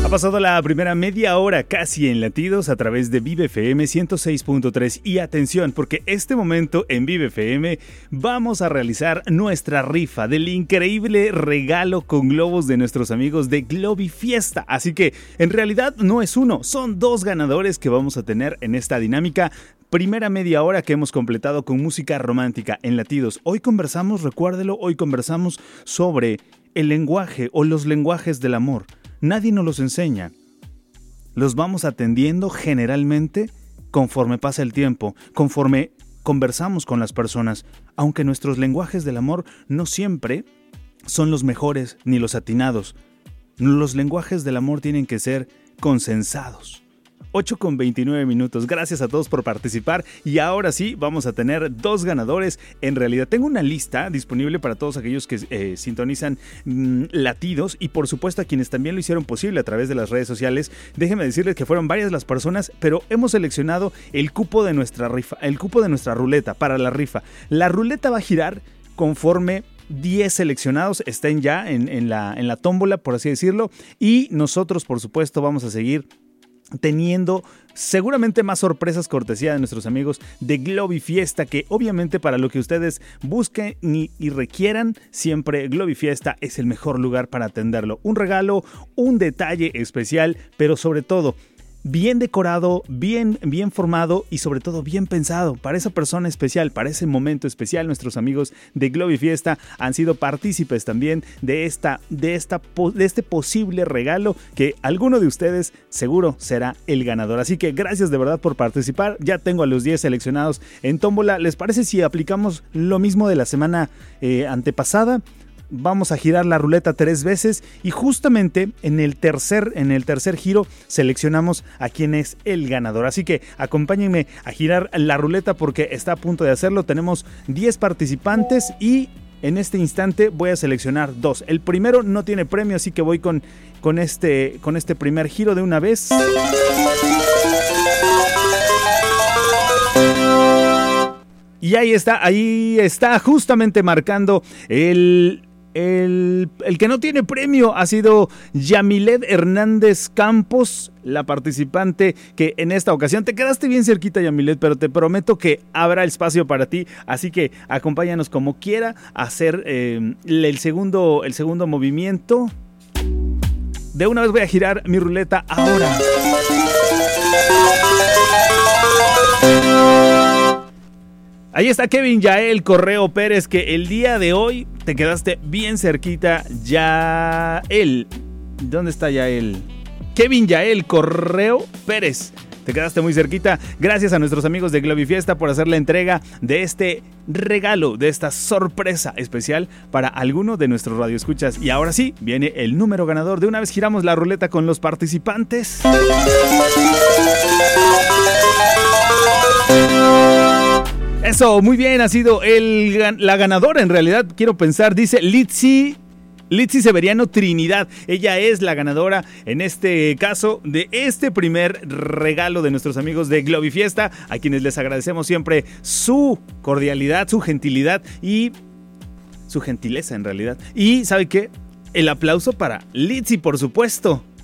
Ha pasado la primera media hora casi en latidos a través de Vive FM 106.3 y atención porque este momento en Vive FM vamos a realizar nuestra rifa del increíble regalo con globos de nuestros amigos de Globifiesta, así que en realidad no es uno, son dos ganadores que vamos a tener en esta dinámica. Primera media hora que hemos completado con música romántica en latidos. Hoy conversamos, recuérdelo, hoy conversamos sobre el lenguaje o los lenguajes del amor. Nadie nos los enseña. Los vamos atendiendo generalmente conforme pasa el tiempo, conforme conversamos con las personas, aunque nuestros lenguajes del amor no siempre son los mejores ni los atinados. Los lenguajes del amor tienen que ser consensados. 8:29. Gracias a todos por participar y ahora sí vamos a tener dos ganadores. En realidad tengo una lista disponible para todos aquellos que sintonizan latidos y por supuesto a quienes también lo hicieron posible a través de las redes sociales. Déjenme decirles que fueron varias las personas, pero hemos seleccionado el cupo de nuestra rifa, el cupo de nuestra ruleta para la rifa. La ruleta va a girar conforme 10 seleccionados estén ya en la tómbola, por así decirlo, y nosotros por supuesto vamos a seguir teniendo seguramente más sorpresas cortesía de nuestros amigos de Globifiesta, que obviamente para lo que ustedes busquen y requieran, siempre Globifiesta es el mejor lugar para atenderlo. Un regalo, un detalle especial, pero sobre todo bien decorado, bien formado y sobre todo bien pensado para esa persona especial, para ese momento especial. Nuestros amigos de Globifiesta han sido partícipes también de este posible regalo que alguno de ustedes seguro será el ganador. Así que gracias de verdad por participar. Ya tengo a los 10 seleccionados en tómbola. ¿Les parece si aplicamos lo mismo de la semana antepasada? Vamos a girar la ruleta 3 veces y justamente en el tercer giro seleccionamos a quién es el ganador. Así que acompáñenme a girar la ruleta porque está a punto de hacerlo. Tenemos 10 participantes y en este instante voy a seleccionar 2. El primero no tiene premio, así que voy con este primer giro de una vez. Y ahí está justamente marcando el que no tiene premio. Ha sido Yamilet Hernández Campos, la participante que en esta ocasión te quedaste bien cerquita, Yamilet, pero te prometo que habrá espacio para ti, así que acompáñanos como quiera a hacer el segundo movimiento. De una vez voy a girar mi ruleta ahora. Ahí está Kevin Yael Correo Pérez, que el día de hoy te quedaste bien cerquita. Yael, ¿dónde está Yael? Kevin Yael Correo Pérez, te quedaste muy cerquita. Gracias a nuestros amigos de Globifiesta por hacer la entrega de este regalo, de esta sorpresa especial para alguno de nuestros radioescuchas. Y ahora sí, viene el número ganador. De una vez giramos la ruleta con los participantes. Eso, muy bien, ha sido la ganadora en realidad, quiero pensar, dice Litsi Severiano Trinidad. Ella es la ganadora en este caso de este primer regalo de nuestros amigos de Globifiesta, a quienes les agradecemos siempre su cordialidad, su gentilidad y su gentileza en realidad. Y ¿sabe qué? El aplauso para Litsi, por supuesto.